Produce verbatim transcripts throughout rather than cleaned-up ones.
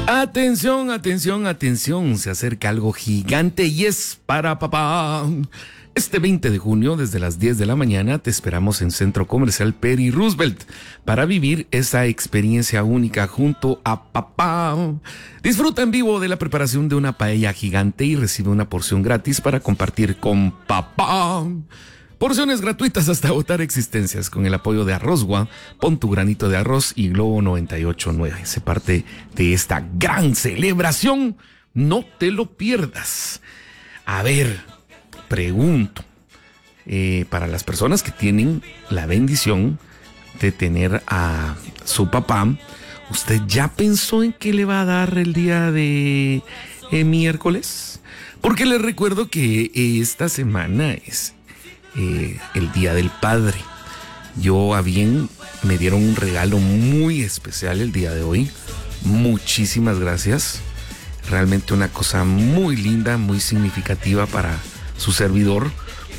Atención, atención, atención, se acerca algo gigante y es para papá. Este veinte de junio, desde las diez de la mañana, te esperamos en Centro Comercial Peri Roosevelt para vivir esa experiencia única junto a papá. Disfruta en vivo de la preparación de una paella gigante y recibe una porción gratis para compartir con papá. Porciones gratuitas hasta agotar existencias con el apoyo de Arrozgua. Pon tu granito de arroz y Globo noventa y ocho punto nueve. Se parte de esta gran celebración. No te lo pierdas. A ver, pregunto. Eh, para las personas que tienen la bendición de tener a su papá, ¿usted ya pensó en qué le va a dar el día de eh, miércoles? Porque les recuerdo que esta semana es Eh, el Día del Padre. Yo a bien me dieron un regalo muy especial el día de hoy. Muchísimas gracias. Realmente una cosa muy linda, muy significativa para su servidor,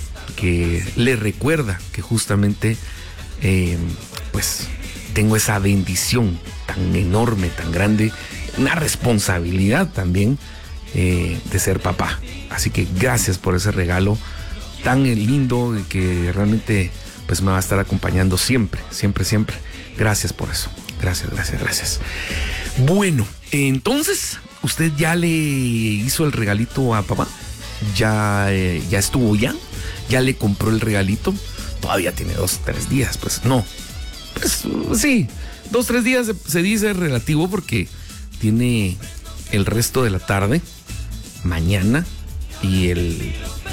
que le recuerda que justamente eh, pues tengo esa bendición tan enorme, tan grande, una responsabilidad también eh, de ser papá. Así que gracias por ese regalo tan lindo y que realmente pues me va a estar acompañando siempre, siempre, siempre. Gracias por eso. Gracias, gracias, gracias. Bueno, entonces, ¿usted ya le hizo el regalito a papá? ¿Ya, eh, ya estuvo ya? ¿Ya le compró el regalito? Todavía tiene dos, tres días, pues no. Pues sí, dos, tres días se, se dice relativo porque tiene el resto de la tarde, mañana y el...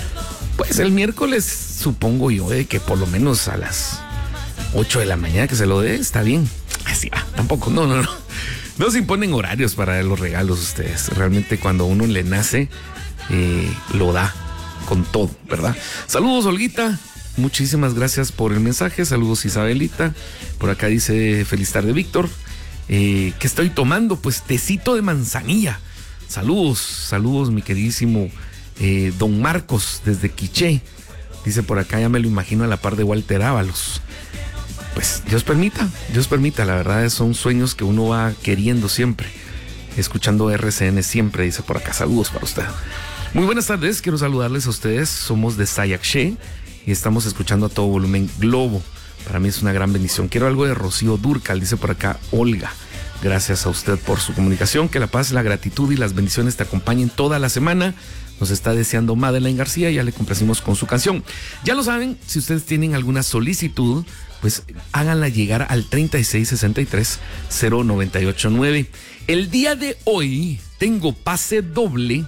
Pues el miércoles, supongo yo, de que por lo menos a las ocho de la mañana que se lo dé, está bien. Así va, tampoco, no, no, no. No se imponen horarios para los regalos ustedes. Realmente cuando uno le nace, eh, lo da con todo, ¿verdad? Saludos, Olguita. Muchísimas gracias por el mensaje. Saludos, Isabelita. Por acá dice, feliz tarde, Víctor. Eh, ¿Qué estoy tomando? Pues tecito de manzanilla. Saludos, saludos, mi queridísimo Eh, don Marcos desde Quiché. Dice por acá, ya me lo imagino a la par de Walter Ábalos. Pues Dios permita, Dios permita. La verdad son sueños que uno va queriendo siempre, escuchando R C N siempre. Dice por acá, saludos para usted. Muy buenas tardes, quiero saludarles a ustedes. Somos de Sayaxé y estamos escuchando a todo volumen Globo. Para mí es una gran bendición. Quiero algo de Rocío Dúrcal, dice por acá Olga. Gracias a usted por su comunicación. Que la paz, la gratitud y las bendiciones te acompañen toda la semana. Nos está deseando Madeleine García, ya le complacimos con su canción. Ya lo saben, si ustedes tienen alguna solicitud, pues háganla llegar al treinta y seis sesenta y tres cero noventa y ocho nueve. El día de hoy tengo pase doble,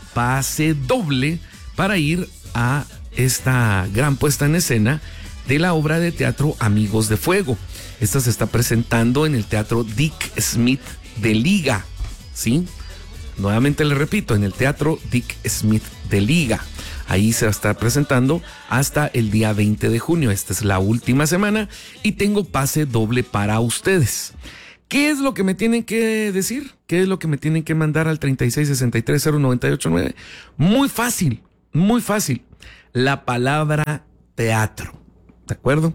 pase doble para ir a esta gran puesta en escena de la obra de teatro Amigos de Fuego. Esta se está presentando en el Teatro Dick Smith de Liga, ¿sí? Nuevamente le repito, en el Teatro Dick Smith de Liga. Ahí se va a estar presentando hasta el día veinte de junio. Esta es la última semana y tengo pase doble para ustedes. ¿Qué es lo que me tienen que decir? ¿Qué es lo que me tienen que mandar al treinta y seis sesenta y tres cero noventa y ocho nueve? Muy fácil, muy fácil. La palabra teatro, ¿de acuerdo?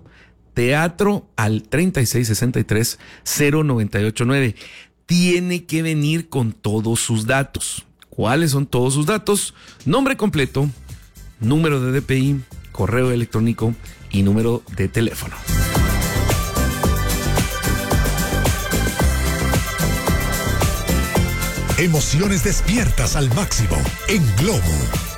Teatro al treinta y seis sesenta y tres cero noventa y ocho nueve. Tiene que venir con todos sus datos. ¿Cuáles son todos sus datos? Nombre completo, número de D P I, correo electrónico y número de teléfono. Emociones despiertas al máximo en Globo.